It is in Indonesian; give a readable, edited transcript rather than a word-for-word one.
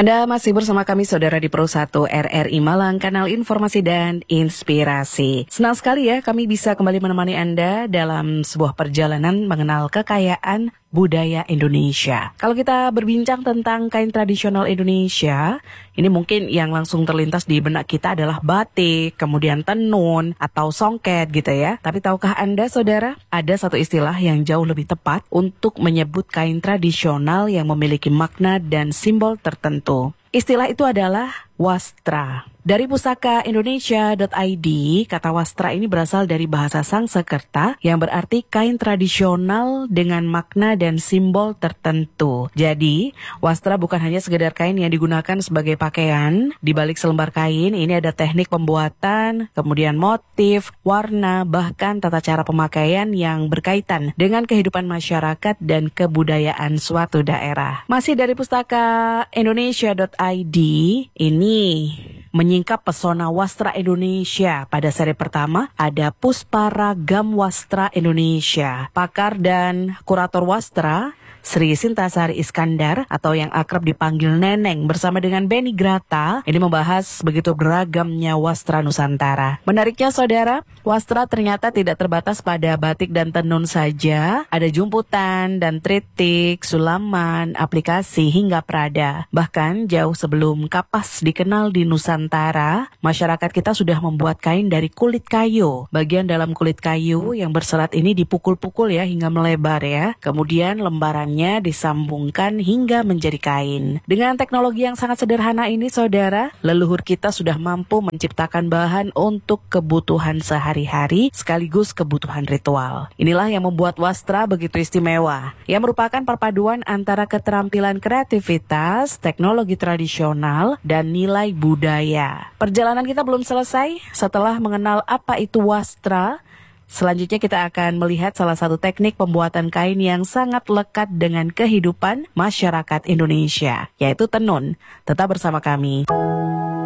Anda masih bersama kami saudara di Pro 1 RRI Malang, kanal informasi dan inspirasi. Senang sekali ya kami bisa kembali menemani Anda dalam sebuah perjalanan mengenal kekayaan budaya Indonesia. Kalau kita berbincang tentang kain tradisional Indonesia, ini mungkin yang langsung terlintas di benak kita adalah batik, kemudian tenun, atau songket gitu ya. Tapi tahukah Anda saudara, ada satu istilah yang jauh lebih tepat untuk menyebut kain tradisional yang memiliki makna dan simbol tertentu. Istilah itu adalah wastra. Dari pusaka Indonesia.id, kata wastra ini berasal dari bahasa Sangsekerta yang berarti kain tradisional dengan makna dan simbol tertentu. Jadi, wastra bukan hanya sekedar kain yang digunakan sebagai pakaian. Di balik selembar kain ini ada teknik pembuatan, kemudian motif, warna, bahkan tata cara pemakaian yang berkaitan dengan kehidupan masyarakat dan kebudayaan suatu daerah. Masih dari pustaka Indonesia.id, ini menyingkap pesona wastra Indonesia. Pada seri pertama ada Pusparagam Wastra Indonesia. Pakar dan kurator wastra Sri Sintasari Iskandar atau yang akrab dipanggil Neneng bersama dengan Beni Grata ini membahas begitu beragamnya wastra Nusantara. Menariknya saudara, wastra ternyata tidak terbatas pada batik dan tenun saja. Ada jumputan dan tritik, sulaman, aplikasi hingga prada. Bahkan jauh sebelum kapas dikenal di Nusantara, masyarakat kita sudah membuat kain dari kulit kayu. Bagian dalam kulit kayu yang berserat ini dipukul-pukul ya hingga melebar ya. Kemudian lembaran disambungkan hingga menjadi kain. Dengan teknologi yang sangat sederhana ini saudara, leluhur kita sudah mampu menciptakan bahan untuk kebutuhan sehari-hari sekaligus kebutuhan ritual. Inilah yang membuat wastra begitu istimewa, yang merupakan perpaduan antara keterampilan kreativitas, teknologi tradisional, dan nilai budaya. Perjalanan kita belum selesai. Setelah mengenal apa itu wastra, selanjutnya kita akan melihat salah satu teknik pembuatan kain yang sangat lekat dengan kehidupan masyarakat Indonesia, yaitu tenun. Tetap bersama kami.